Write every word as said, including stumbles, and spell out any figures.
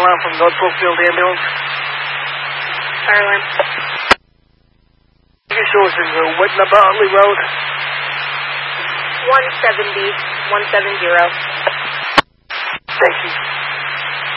alarm from North Brookfield Ambulance. Fire alarm. Your source is uh, Whitney Bartley Road. one seventy, one seventy.